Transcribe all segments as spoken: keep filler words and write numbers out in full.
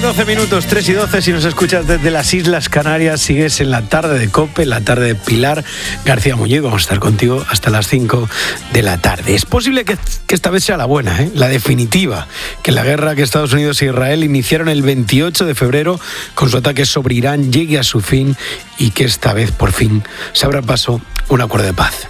doce minutos, tres y doce, si nos escuchas desde las Islas Canarias, sigues en la tarde de COPE, la tarde de Pilar García Muñiz. Vamos a estar contigo hasta las cinco de la tarde. Es posible que, que esta vez sea la buena, ¿eh? La definitiva, que la guerra que Estados Unidos e Israel iniciaron el veintiocho de febrero con su ataque sobre Irán llegue a su fin y que esta vez, por fin, se abra paso un acuerdo de paz.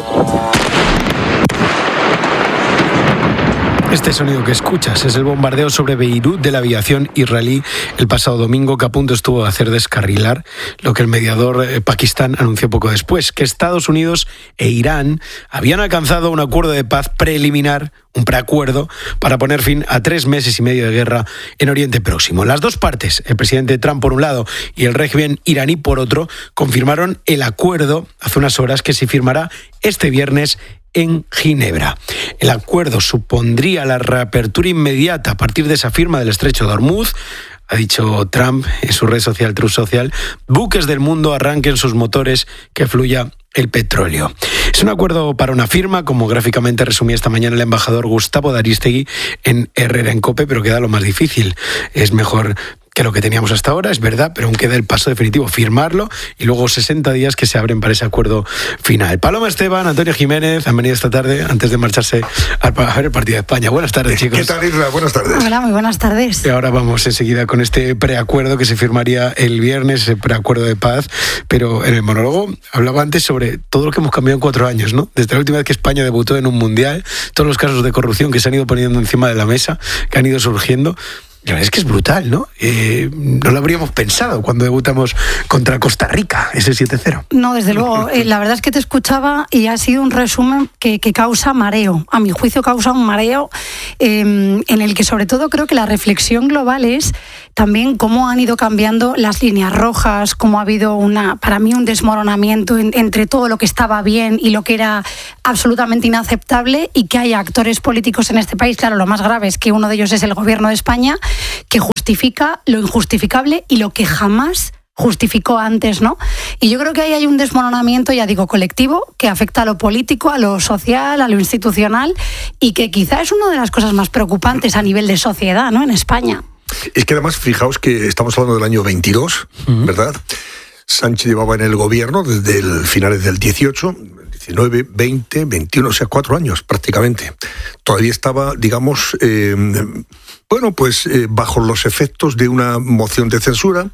Este sonido que escuchas es el bombardeo sobre Beirut de la aviación israelí el pasado domingo, que a punto estuvo de hacer descarrilar lo que el mediador eh, Pakistán anunció poco después, que Estados Unidos e Irán habían alcanzado un acuerdo de paz preliminar, un preacuerdo, para poner fin a tres meses y medio de guerra en Oriente Próximo. Las dos partes, el presidente Trump por un lado y el régimen iraní por otro, confirmaron el acuerdo hace unas horas que se firmará este viernes en Ginebra. El acuerdo supondría la reapertura inmediata a partir de esa firma del estrecho de Hormuz. Ha dicho Trump en su red social Truth Social: buques del mundo arranquen sus motores, que fluya el petróleo. Es un acuerdo para una firma, como gráficamente resumía esta mañana el embajador Gustavo Daristegui en Herrera en COPE, pero queda lo más difícil. Es mejor que lo que teníamos hasta ahora, es verdad, pero aún queda el paso definitivo, firmarlo, y luego sesenta días que se abren para ese acuerdo final. Paloma Esteban, Antonio Jiménez han venido esta tarde antes de marcharse a ver el partido de España. Buenas tardes, chicos. ¿Qué tal, Isla? Buenas tardes. Hola, muy buenas tardes. Y ahora vamos enseguida con este preacuerdo que se firmaría el viernes, ese preacuerdo de paz, pero en el monólogo hablaba antes sobre todo lo que hemos cambiado en cuatro años, ¿no? Desde la última vez que España debutó en un mundial, todos los casos de corrupción que se han ido poniendo encima de la mesa, que han ido surgiendo. La verdad es que es brutal, ¿no? Eh, no lo habríamos pensado cuando debutamos contra Costa Rica, ese siete cero. No, desde luego. Eh, la verdad es que te escuchaba y ha sido un resumen que, que causa mareo. A mi juicio causa un mareo eh, en el que sobre todo creo que la reflexión global es también cómo han ido cambiando las líneas rojas, cómo ha habido una, para mí un desmoronamiento en, entre todo lo que estaba bien y lo que era absolutamente inaceptable, y que haya actores políticos en este país. Claro, lo más grave es que uno de ellos es el gobierno de España, que justifica lo injustificable y lo que jamás justificó antes, ¿no? Y yo creo que ahí hay un desmoronamiento, ya digo, colectivo, que afecta a lo político, a lo social, a lo institucional, y que quizá es una de las cosas más preocupantes a nivel de sociedad, ¿no?, en España. Es que además, fijaos que estamos hablando del año veintidós, uh-huh. ¿verdad? Sánchez llevaba en el gobierno desde el finales del dieciocho, diecinueve, veinte, veintiuno, o sea, cuatro años prácticamente. Todavía estaba, digamos, eh, bueno, pues eh, bajo los efectos de una moción de censura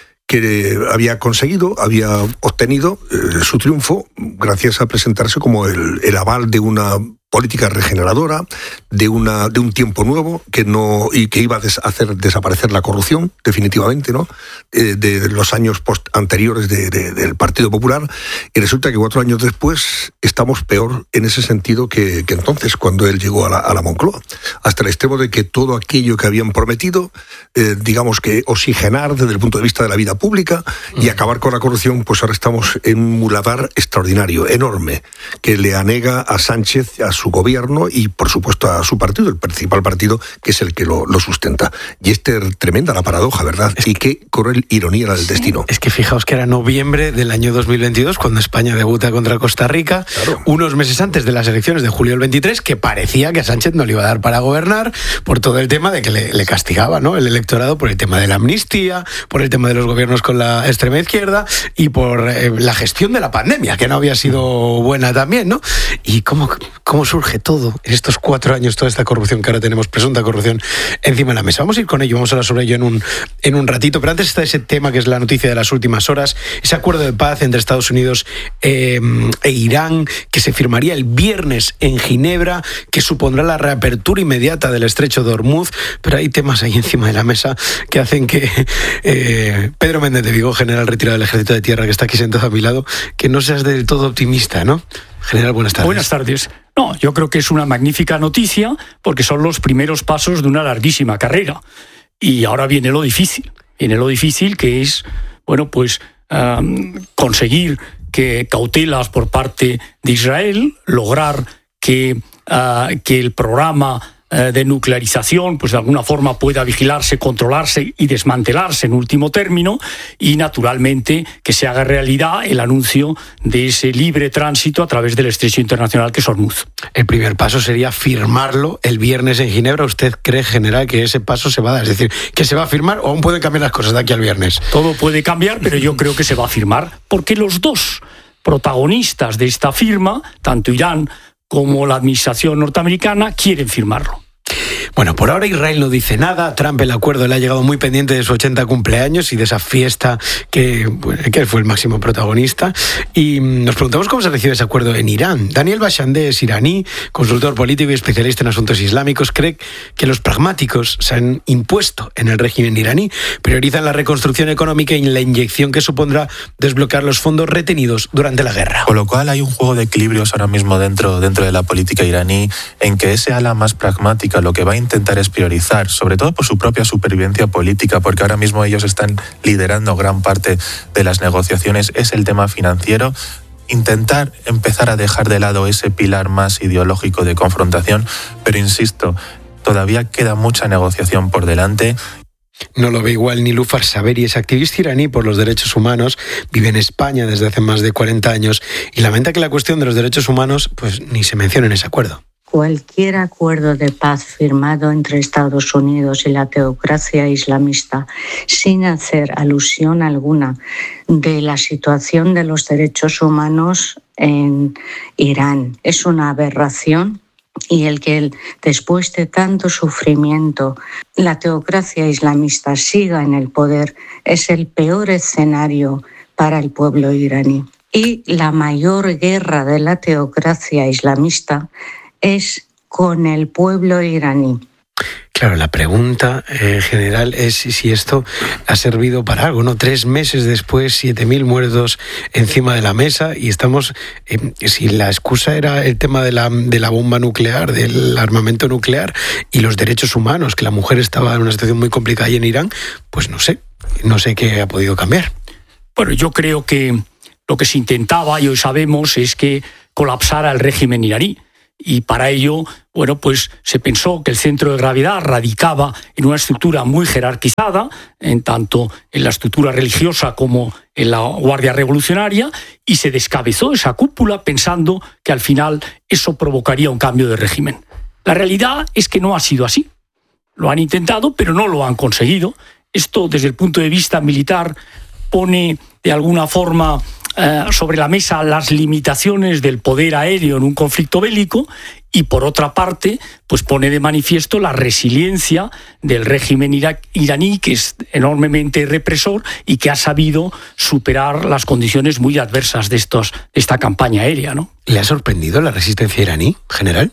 que había conseguido, había obtenido eh, su triunfo gracias a presentarse como el, el aval de una política regeneradora, de una de un tiempo nuevo que no y que iba a des, hacer desaparecer la corrupción definitivamente, ¿no? Eh, de, de los años post anteriores de, de, del Partido Popular, y resulta que cuatro años después estamos peor en ese sentido que, que entonces, cuando él llegó a la, a la Moncloa, hasta el extremo de que todo aquello que habían prometido, eh, digamos que oxigenar desde el punto de vista de la vida pública y acabar con la corrupción, pues ahora estamos en un muladar extraordinario, enorme, que le anega a Sánchez, a su gobierno y, por supuesto, a su partido, el principal partido, que es el que lo, lo sustenta. Y es tremenda la paradoja, ¿verdad? Es y qué cruel ironía era del sí. destino. Es que fijaos que era noviembre del año dos mil veintidós, cuando España debuta contra Costa Rica, claro. unos meses antes de las elecciones de julio del veintitrés, que parecía que a Sánchez no le iba a dar para gobernar por todo el tema de que le, le castigaba, ¿no?, el electorado por el tema de la amnistía, por el tema de los gobiernos con la extrema izquierda y por eh, la gestión de la pandemia, que no había sido buena también, ¿no? Y cómo, cómo surge todo en estos cuatro años, toda esta corrupción que ahora tenemos, presunta corrupción, encima de la mesa. Vamos a ir con ello, vamos a hablar sobre ello en un, en un ratito, pero antes está ese tema que es la noticia de las últimas horas, ese acuerdo de paz entre Estados Unidos eh, e Irán, que se firmaría el viernes en Ginebra, que supondrá la reapertura inmediata del estrecho de Hormuz, pero hay temas ahí encima de la mesa que hacen que eh, Pedro Méndez de Vigo, general retirado del Ejército de Tierra, que está aquí sentado a mi lado, que no seas del todo optimista, ¿no? General, buenas tardes. Buenas tardes. No, yo creo que es una magnífica noticia porque son los primeros pasos de una larguísima carrera. Y ahora viene lo difícil. Viene lo difícil, que es, bueno, pues um, conseguir que cautelas por parte de Israel, lograr que, uh, que el programa eh, de nuclearización, pues de alguna forma pueda vigilarse, controlarse y desmantelarse en último término, y naturalmente que se haga realidad el anuncio de ese libre tránsito a través del estrecho internacional que es Hormuz. El primer paso sería firmarlo el viernes en Ginebra. ¿Usted cree, general, que ese paso se va a dar? Es decir, ¿que se va a firmar o aún pueden cambiar las cosas de aquí al viernes? Todo puede cambiar, pero yo creo que se va a firmar, porque los dos protagonistas de esta firma, tanto Irán como la administración norteamericana, quieren firmarlo. Bueno, por ahora Israel no dice nada. Trump, el acuerdo le ha llegado muy pendiente de su ochenta cumpleaños y de esa fiesta que, bueno, que fue el máximo protagonista. Y nos preguntamos cómo se recibe ese acuerdo en Irán. Daniel Bashande es iraní, consultor político y especialista en asuntos islámicos. Cree que los pragmáticos se han impuesto en el régimen iraní. Priorizan la reconstrucción económica y la inyección que supondrá desbloquear los fondos retenidos durante la guerra. Con lo cual hay un juego de equilibrios ahora mismo dentro, dentro de la política iraní, en que ese ala más pragmática lo que va a intentar es priorizar, sobre todo por su propia supervivencia política, porque ahora mismo ellos están liderando gran parte de las negociaciones, es el tema financiero. Intentar empezar a dejar de lado ese pilar más ideológico de confrontación, pero insisto, todavía queda mucha negociación por delante. No lo ve igual Nilüfer Saberi, es activista iraní por los derechos humanos, vive en España desde hace más de cuarenta años y lamenta que la cuestión de los derechos humanos pues ni se mencione en ese acuerdo. Cualquier acuerdo de paz firmado entre Estados Unidos y la teocracia islamista sin hacer alusión alguna de la situación de los derechos humanos en Irán es una aberración, y el que después de tanto sufrimiento la teocracia islamista siga en el poder es el peor escenario para el pueblo iraní. Y la mayor guerra de la teocracia islamista es con el pueblo iraní. Claro, la pregunta eh, general es si esto ha servido para algo, ¿no? Tres meses después, siete mil muertos encima de la mesa y estamos... Eh, si la excusa era el tema de la, de la bomba nuclear, del armamento nuclear y los derechos humanos, que la mujer estaba en una situación muy complicada ahí en Irán, pues no sé, no sé qué ha podido cambiar. Bueno, yo creo que lo que se intentaba, y hoy sabemos, es que colapsara el régimen iraní. Y para ello, bueno, pues se pensó que el centro de gravedad radicaba en una estructura muy jerarquizada, en tanto en la estructura religiosa como en la Guardia Revolucionaria, y se descabezó esa cúpula pensando que al final eso provocaría un cambio de régimen. La realidad es que no ha sido así. Lo han intentado, pero no lo han conseguido. Esto, desde el punto de vista militar, pone de alguna forma eh, sobre la mesa las limitaciones del poder aéreo en un conflicto bélico y, por otra parte, pues pone de manifiesto la resiliencia del régimen ira- iraní, que es enormemente represor y que ha sabido superar las condiciones muy adversas de, estos, de esta campaña aérea, ¿no? ¿Le ha sorprendido la resistencia iraní, general?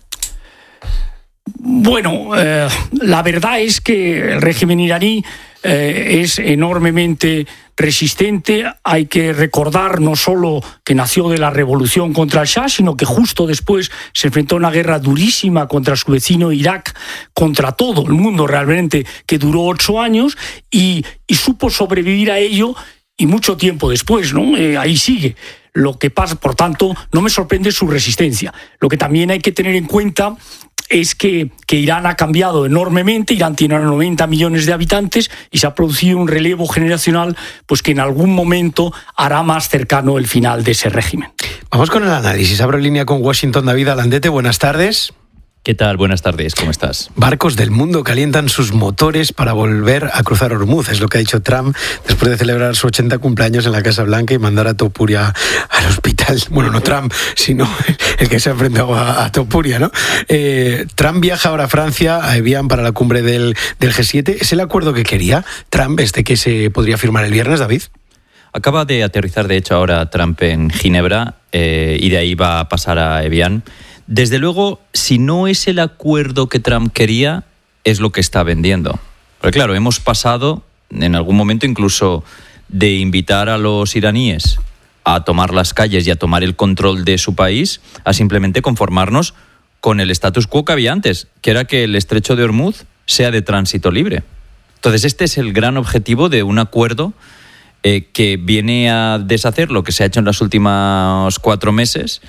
Bueno, eh, la verdad es que el régimen iraní eh, es enormemente resistente. Hay que recordar no solo que nació de la revolución contra el Shah, sino que justo después se enfrentó a una guerra durísima contra su vecino Irak, contra todo el mundo realmente, que duró ocho años y, y supo sobrevivir a ello y mucho tiempo después, ¿no? Eh, ahí sigue. Lo que pasa, por tanto, no me sorprende su resistencia. Lo que también hay que tener en cuenta es que, que Irán ha cambiado enormemente. Irán tiene noventa millones de habitantes y se ha producido un relevo generacional pues que en algún momento hará más cercano el final de ese régimen. Vamos con el análisis. Abro línea con Washington. David Alandete, buenas tardes. ¿Qué tal? Buenas tardes, ¿cómo estás? Barcos del mundo calientan sus motores para volver a cruzar Hormuz, es lo que ha dicho Trump después de celebrar su ochenta cumpleaños en la Casa Blanca y mandar a Topuria al hospital. Bueno, no Trump, sino el que se ha enfrentado a, a Topuria, ¿no? Eh, Trump viaja ahora a Francia, a Evian, para la cumbre del, del G siete. ¿Es el acuerdo que quería Trump, este que se podría firmar el viernes, David? Acaba de aterrizar, de hecho, ahora Trump en Ginebra eh, y de ahí va a pasar a Evian. Desde luego, si no es el acuerdo que Trump quería, es lo que está vendiendo. Porque claro, hemos pasado en algún momento incluso de invitar a los iraníes a tomar las calles y a tomar el control de su país, a simplemente conformarnos con el status quo que había antes, que era que el estrecho de Hormuz sea de tránsito libre. Entonces, este es el gran objetivo de un acuerdo eh, que viene a deshacer lo que se ha hecho en los últimos cuatro meses,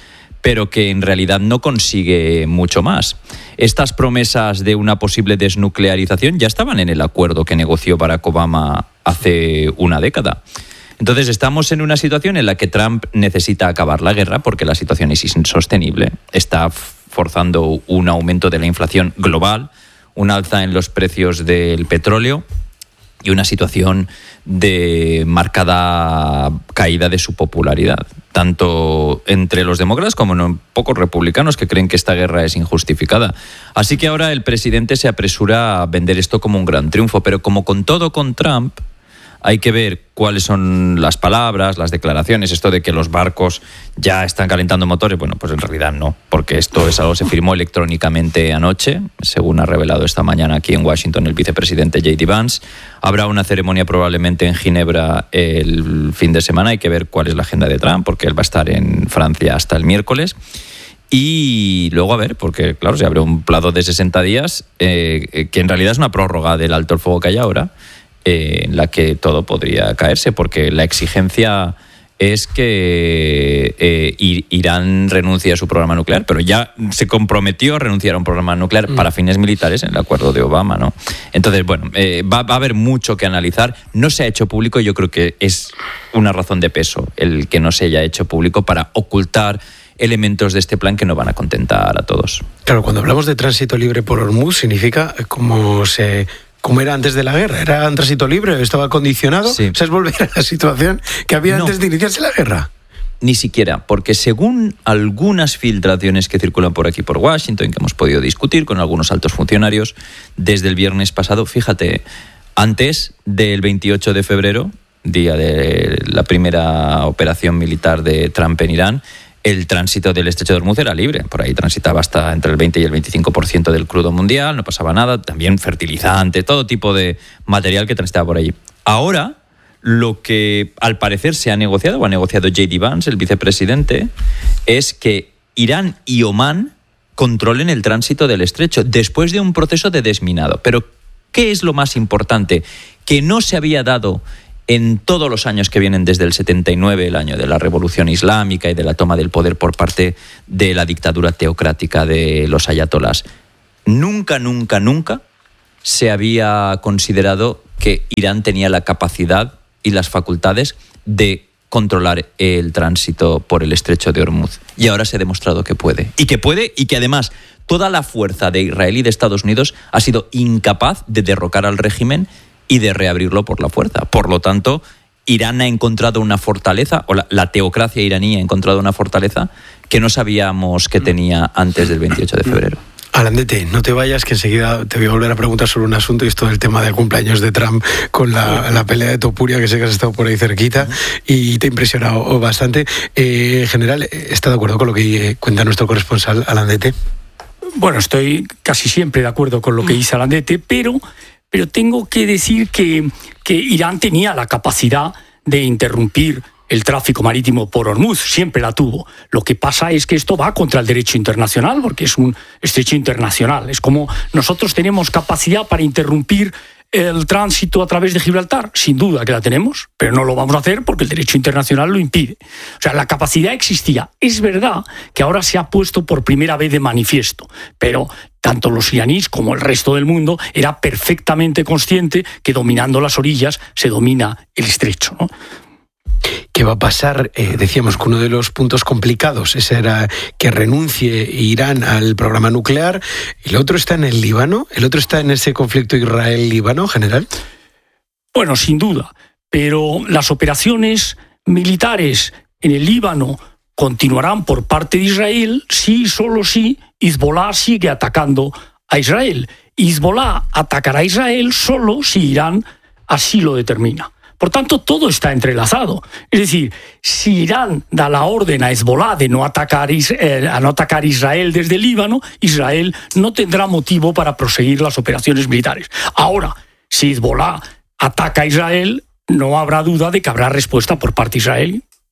pero que en realidad no consigue mucho más. Estas promesas de una posible desnuclearización ya estaban en el acuerdo que negoció Barack Obama hace una década. Entonces estamos en una situación en la que Trump necesita acabar la guerra porque la situación es insostenible. Está forzando un aumento de la inflación global, un alza en los precios del petróleo y una situación de marcada caída de su popularidad, tanto entre los demócratas como en pocos republicanos que creen que esta guerra es injustificada. Así que ahora el presidente se apresura a vender esto como un gran triunfo, pero como con todo con Trump, hay que ver cuáles son las palabras, las declaraciones, esto de que los barcos ya están calentando motores. Bueno, pues en realidad no, porque esto es algo que se firmó electrónicamente anoche, según ha revelado esta mañana aquí en Washington el vicepresidente J D Vance. Habrá una ceremonia probablemente en Ginebra el fin de semana. Hay que ver cuál es la agenda de Trump, porque él va a estar en Francia hasta el miércoles. Y luego a ver, porque claro, se abre un plazo de sesenta días, eh, que en realidad es una prórroga del alto el fuego que hay ahora, Eh, en la que todo podría caerse, porque la exigencia es que eh, Irán renuncie a su programa nuclear, pero ya se comprometió a renunciar a un programa nuclear mm. para fines militares en el acuerdo de Obama, ¿no? Entonces, bueno, eh, va, va a haber mucho que analizar. No se ha hecho público, yo creo que es una razón de peso el que no se haya hecho público para ocultar elementos de este plan que no van a contentar a todos. Claro, cuando hablamos de tránsito libre por Hormuz, significa como se... ¿Cómo era antes de la guerra? ¿Era un tránsito libre? ¿Estaba condicionado? Sí. O sea, es volver a la situación que había no. antes de iniciarse la guerra. Ni siquiera, porque según algunas filtraciones que circulan por aquí, por Washington, que hemos podido discutir con algunos altos funcionarios, desde el viernes pasado, fíjate, antes del veintiocho de febrero, día de la primera operación militar de Trump en Irán, el tránsito del estrecho de Hormuz era libre. Por ahí transitaba hasta entre el veinte y el veinticinco por ciento del crudo mundial, no pasaba nada. También fertilizante, todo tipo de material que transitaba por allí. Ahora, lo que al parecer se ha negociado, o ha negociado J D Vance, el vicepresidente, es que Irán y Omán controlen el tránsito del estrecho después de un proceso de desminado. Pero, ¿qué es lo más importante? Que no se había dado en todos los años que vienen desde el setenta y nueve, el año de la Revolución Islámica y de la toma del poder por parte de la dictadura teocrática de los ayatolás. Nunca, nunca, nunca se había considerado que Irán tenía la capacidad y las facultades de controlar el tránsito por el estrecho de Hormuz. Y ahora se ha demostrado que puede. Y que puede, y que además toda la fuerza de Israel y de Estados Unidos ha sido incapaz de derrocar al régimen y de reabrirlo por la fuerza. Por lo tanto, Irán ha encontrado una fortaleza, o la, la teocracia iraní ha encontrado una fortaleza que no sabíamos que tenía antes del veintiocho de febrero. Alandete, no te vayas, que enseguida te voy a volver a preguntar sobre un asunto, y esto del tema del cumpleaños de Trump con la, la pelea de Topuria, que sé que has estado por ahí cerquita y te ha impresionado bastante. Eh, en general, ¿está de acuerdo con lo que cuenta nuestro corresponsal Alandete? Bueno, estoy casi siempre de acuerdo con lo que dice Alandete, pero... Pero tengo que decir que, que Irán tenía la capacidad de interrumpir el tráfico marítimo por Hormuz, siempre la tuvo. Lo que pasa es que esto va contra el derecho internacional, porque es un estrecho internacional. Es como nosotros tenemos capacidad para interrumpir el tránsito a través de Gibraltar, sin duda que la tenemos, pero no lo vamos a hacer porque el derecho internacional lo impide. O sea, la capacidad existía. Es verdad que ahora se ha puesto por primera vez de manifiesto, pero tanto los iraníes como el resto del mundo era perfectamente consciente que dominando las orillas se domina el estrecho, ¿no? ¿Qué va a pasar? Eh, decíamos que uno de los puntos complicados ese era que renuncie Irán al programa nuclear. ¿El otro está en el Líbano? ¿El otro está en ese conflicto Israel-Líbano, general? Bueno, sin duda. Pero las operaciones militares en el Líbano continuarán por parte de Israel si y solo si Hezbollah sigue atacando a Israel. Hezbollah atacará a Israel solo si Irán así lo determina. Por tanto, todo está entrelazado. Es decir, si Irán da la orden a Hezbollah de no atacar, eh, a no atacar Israel desde el Líbano, Israel no tendrá motivo para proseguir las operaciones militares. Ahora, si Hezbollah ataca a Israel, no habrá duda de que habrá respuesta por parte de Israel.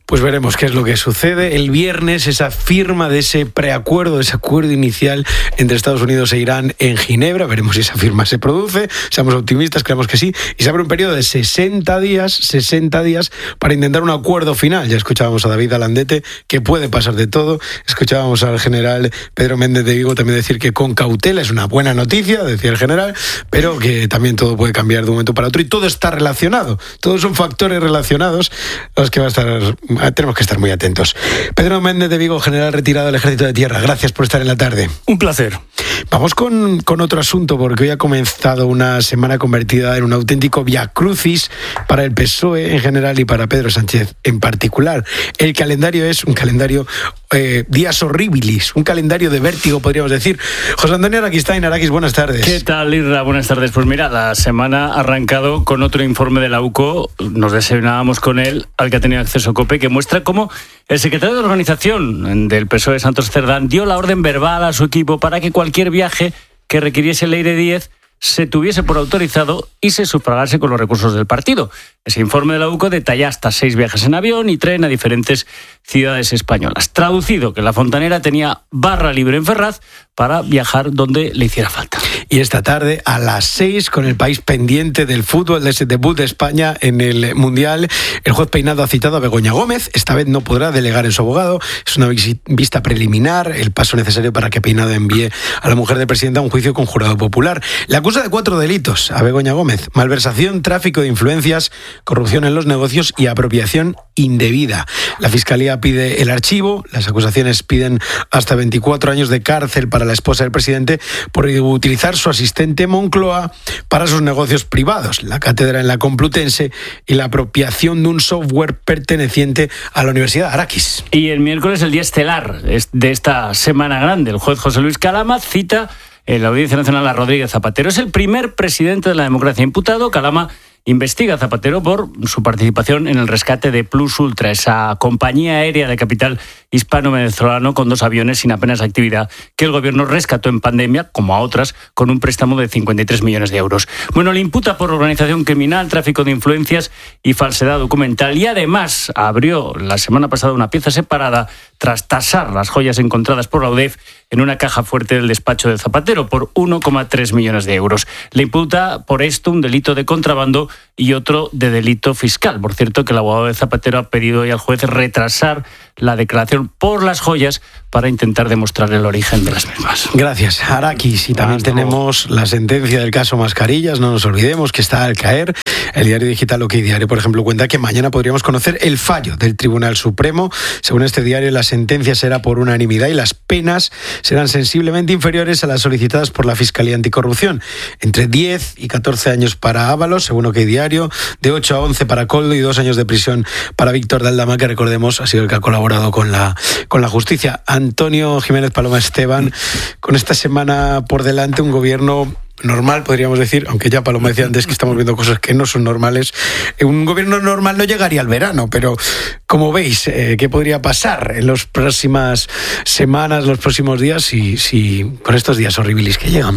Pues veremos qué es lo que sucede. El viernes, esa firma de ese preacuerdo, de ese acuerdo inicial entre Estados Unidos e Irán en Ginebra. Veremos si esa firma se produce. Seamos optimistas, creemos que sí. Y se abre un periodo de sesenta días, sesenta días para intentar un acuerdo final. Ya escuchábamos a David Alandete, que puede pasar de todo. Escuchábamos al general Pedro Méndez de Vigo también decir que con cautela es una buena noticia, decía el general, pero que también todo puede cambiar de un momento para otro y todo está relacionado. Todos son factores relacionados a los que va a estar... tenemos que estar muy atentos. Pedro Méndez de Vigo, general retirado del Ejército de Tierra, gracias por estar en la tarde. Un placer. Vamos con, con otro asunto, porque hoy ha comenzado una semana convertida en un auténtico viacrucis para el P S O E en general y para Pedro Sánchez en particular. El calendario es un calendario eh, días horribilis, un calendario de vértigo, podríamos decir. José Antonio Araquistain, Araquis, buenas tardes. ¿Qué tal, Isra? Buenas tardes. Pues mira, la semana ha arrancado con otro informe de la U C O, nos desayunábamos con él, al que ha tenido acceso COPE, que muestra cómo el secretario de organización del P S O E, Santos Cerdán, dio la orden verbal a su equipo para que cualquier viaje que requiriese el Eire diez se tuviese por autorizado y se sufragase con los recursos del partido. Ese informe de la U C O detalla hasta seis viajes en avión y tren a diferentes ciudades españolas. Traducido, que la Fontanera tenía barra libre en Ferraz para viajar donde le hiciera falta. Y esta tarde a las seis, con el país pendiente del fútbol, de ese debut de España en el Mundial, el juez Peinado ha citado a Begoña Gómez. Esta vez no podrá delegar en su abogado. Es una vista preliminar, el paso necesario para que Peinado envíe a la mujer del presidente a un juicio con jurado popular. Le acusa de cuatro delitos a Begoña Gómez: malversación, tráfico de influencias, corrupción en los negocios y apropiación indebida. La Fiscalía pide el archivo. Las acusaciones piden hasta veinticuatro años de cárcel para la esposa del presidente por utilizar su asistente Moncloa para sus negocios privados, la cátedra en la Complutense y la apropiación de un software perteneciente a la Universidad Araquis. Y el miércoles, el día estelar de esta semana grande, el juez José Luis Calama cita en la Audiencia Nacional a Rodríguez Zapatero. Es el primer presidente de la democracia imputado. Calama investiga a Zapatero por su participación en el rescate de Plus Ultra, esa compañía aérea de capital hispano-venezolano con dos aviones sin apenas actividad que el gobierno rescató en pandemia, como a otras, con un préstamo de cincuenta y tres millones de euros. Bueno, le imputa por organización criminal, tráfico de influencias y falsedad documental, y además abrió la semana pasada una pieza separada tras tasar las joyas encontradas por la U D E F en una caja fuerte del despacho de Zapatero por uno coma tres millones de euros. Le imputa por esto un delito de contrabando y otro de delito fiscal. Por cierto, que el abogado de Zapatero ha pedido hoy al juez retrasar la declaración por las joyas para intentar demostrar el origen de las mismas. Gracias, Araquis. Y también tenemos la sentencia del caso Mascarillas, no nos olvidemos que está al caer. El diario digital OK Diario, por ejemplo, cuenta que mañana podríamos conocer el fallo del Tribunal Supremo. Según este diario, la sentencia será por unanimidad y las penas serán sensiblemente inferiores a las solicitadas por la Fiscalía Anticorrupción. Entre diez y catorce años para Ábalos, según OK Diario, de ocho a once para Koldo y dos años de prisión para Víctor de Aldama, que recordemos ha sido el que ha colaborado con la, con la justicia. Antonio Jiménez Paloma Esteban, con esta semana por delante, un gobierno normal, podríamos decir, aunque ya Paloma decía antes que estamos viendo cosas que no son normales. Un gobierno normal no llegaría al verano, pero como veis, eh, ¿qué podría pasar en las próximas semanas, los próximos días, si, si con estos días horribilis que llegan?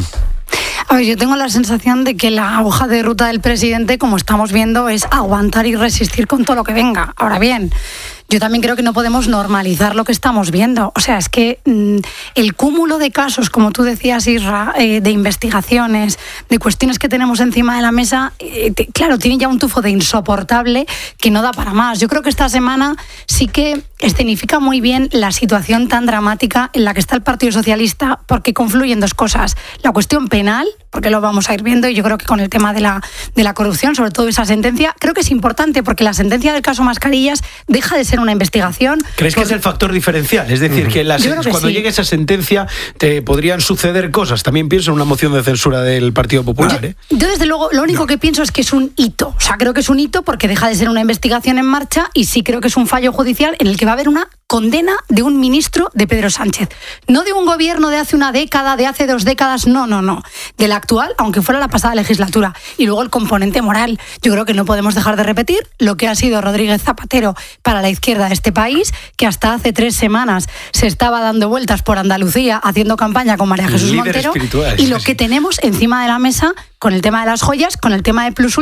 A ver, yo tengo la sensación de que la hoja de ruta del presidente, como estamos viendo, es aguantar y resistir con todo lo que venga. Ahora bien, yo también creo que no podemos normalizar lo que estamos viendo. O sea, es que mmm, el cúmulo de casos, como tú decías, Isra, eh, de investigaciones, de cuestiones que tenemos encima de la mesa, eh, te, claro, tiene ya un tufo de insoportable que no da para más. Yo creo que esta semana sí que escenifica muy bien la situación tan dramática en la que está el Partido Socialista, porque confluyen dos cosas. La cuestión penal, porque lo vamos a ir viendo, y yo creo que con el tema de la, de la corrupción, sobre todo esa sentencia, creo que es importante, porque la sentencia del caso Mascarillas deja de ser una investigación. ¿Crees por... que es el factor diferencial? Es decir, uh-huh. que, las, que cuando sí. llegue esa sentencia te podrían suceder cosas. También pienso en una moción de censura del Partido Popular. Yo, ¿eh? yo desde luego, lo único no. que pienso es que es un hito. O sea, creo que es un hito porque deja de ser una investigación en marcha, y sí creo que es un fallo judicial en el que va a haber una condena de un ministro de Pedro Sánchez. No de un gobierno de hace una década, de hace dos décadas, no, no, no. De la actual, aunque fuera la pasada legislatura. Y luego el componente moral. Yo creo que no podemos dejar de repetir lo que ha sido Rodríguez Zapatero para la izquierda de este país, que hasta hace tres semanas se estaba dando vueltas por Andalucía haciendo campaña con María Jesús Montero. Y lo que tenemos encima de la mesa con el tema de las joyas, con el tema de Plus Ultra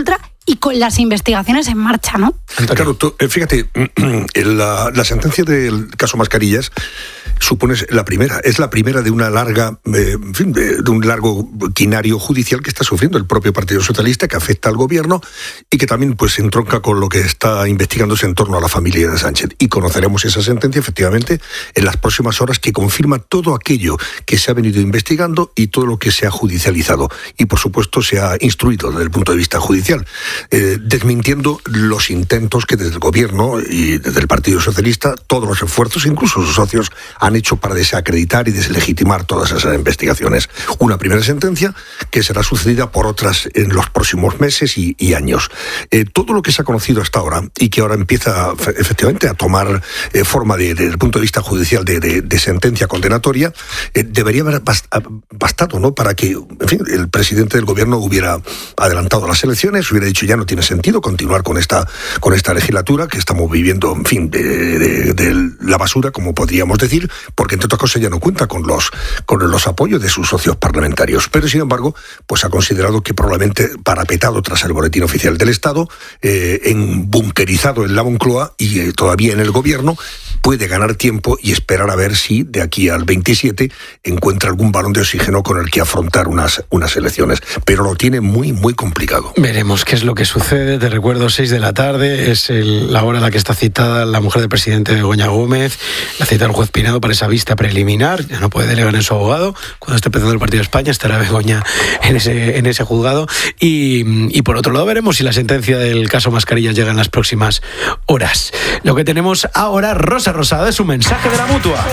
y con las investigaciones en marcha, ¿no? Claro, tú, fíjate, la, la sentencia del caso Mascarillas supone la primera, es la primera de una larga, eh, en fin, de, de un largo quinario judicial que está sufriendo el propio Partido Socialista, que afecta al gobierno y que también pues entronca con lo que está investigándose en torno a la familia de Sánchez. Y conoceremos esa sentencia, efectivamente, en las próximas horas, que confirma todo aquello que se ha venido investigando y todo lo que se ha judicializado. Y, por supuesto, se ha instruido desde el punto de vista judicial, eh, desmintiendo los intentos que desde el gobierno y desde el Partido Socialista, todos los esfuerzos, incluso sus socios, han hecho para desacreditar y deslegitimar todas esas investigaciones. Una primera sentencia que será sucedida por otras en los próximos meses y, y años. Eh, todo lo que se ha conocido hasta ahora y que ahora empieza efectivamente a tomar eh, forma de, desde el punto de vista judicial de, de, de sentencia condenatoria, eh, debería haber bastado, ¿no?, para que, en fin, el presidente del gobierno hubiera adelantado las elecciones, hubiera dicho ya no tiene sentido continuar con esta, con esta legislatura que estamos viviendo, en fin, de, de, de la basura, como podríamos decir, porque entre otras cosas ya no cuenta con los, con los apoyos de sus socios parlamentarios. Pero sin embargo, pues ha considerado que probablemente parapetado tras el boletín oficial del Estado, eh, embunkerizado en la Moncloa y eh, todavía en el gobierno, puede ganar tiempo y esperar a ver si de aquí al veintisiete encuentra algún balón de oxígeno con el que afrontar unas, unas elecciones. Pero lo tiene muy, muy complicado. Veremos qué es lo que sucede. Te recuerdo, seis de la tarde, es el, la hora en la que está citada la mujer del presidente Begoña Gómez, la cita el juez Pinedo para esa vista preliminar. Ya no puede delegar en su abogado. Cuando esté empezando el partido de España estará Begoña en ese, en ese juzgado. Y, y por otro lado veremos si la sentencia del caso Mascarillas llega en las próximas horas. Lo que tenemos ahora, Rosa Rosada, es un mensaje de la Mutua.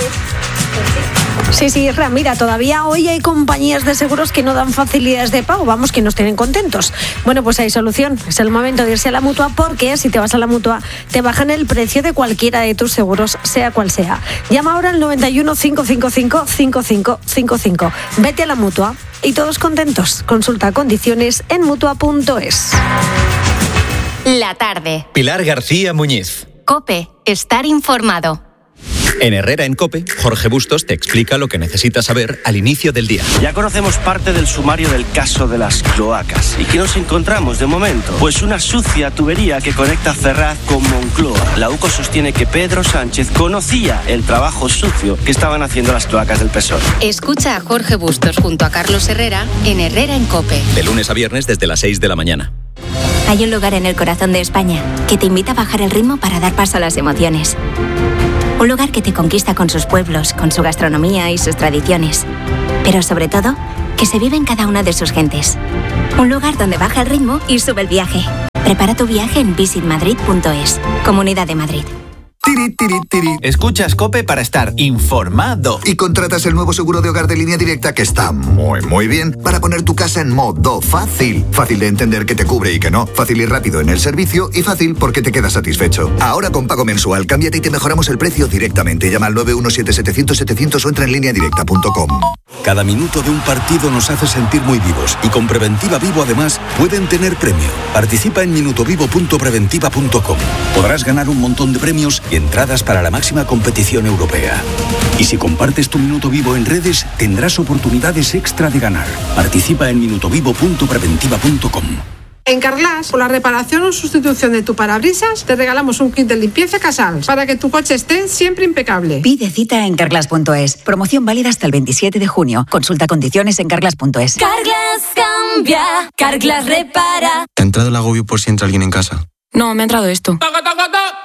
Sí, sí, Ra, mira, todavía hoy hay compañías de seguros que no dan facilidades de pago, vamos, que nos tienen contentos. Bueno, pues hay solución, es el momento de irse a la Mutua, porque si te vas a la Mutua te bajan el precio de cualquiera de tus seguros, sea cual sea. Llama ahora al noventa y uno, cinco cinco cinco, cinco cinco cinco cinco. Vete a la Mutua y todos contentos. Consulta condiciones en mutua punto es. La tarde. Pilar García Muñiz. COPE, estar informado. En Herrera en COPE, Jorge Bustos te explica lo que necesitas saber al inicio del día. Ya conocemos parte del sumario del caso de las cloacas. ¿Y qué nos encontramos de momento? Pues una sucia tubería que conecta Ferraz con Moncloa. La UCO sostiene que Pedro Sánchez conocía el trabajo sucio que estaban haciendo las cloacas del P S O E. Escucha a Jorge Bustos junto a Carlos Herrera en Herrera en COPE. De lunes a viernes desde las seis de la mañana. Hay un lugar en el corazón de España que te invita a bajar el ritmo para dar paso a las emociones. Un lugar que te conquista con sus pueblos, con su gastronomía y sus tradiciones. Pero sobre todo, que se vive en cada una de sus gentes. Un lugar donde baja el ritmo y sube el viaje. Prepara tu viaje en visit madrid punto es. Comunidad de Madrid. Tiri, tiri, tiri. Escuchas COPE para estar informado. Y contratas el nuevo seguro de hogar de Línea Directa, que está muy, muy bien, para poner tu casa en modo fácil. Fácil de entender que te cubre y que no. Fácil y rápido en el servicio y fácil porque te quedas satisfecho. Ahora con pago mensual, cámbiate y te mejoramos el precio directamente. Llama al nueve uno siete, setecientos, setecientos o entra en línea directa punto com. Cada minuto de un partido nos hace sentir muy vivos y con Preventiva Vivo además pueden tener premio. Participa en minutovivo punto preventiva punto com. Podrás ganar un montón de premios y entradas para la máxima competición europea. Y si compartes tu minuto vivo en redes, tendrás oportunidades extra de ganar. Participa en minutovivo punto preventiva punto com. En Carglass, por la reparación o sustitución de tu parabrisas, te regalamos un kit de limpieza Casals para que tu coche esté siempre impecable. Pide cita en carglass punto es. Promoción válida hasta el veintisiete de junio. Consulta condiciones en carglass punto es. Carglass cambia, Carglass repara. ¿Te ha entrado el agobio por si entra alguien en casa? No, me ha entrado esto.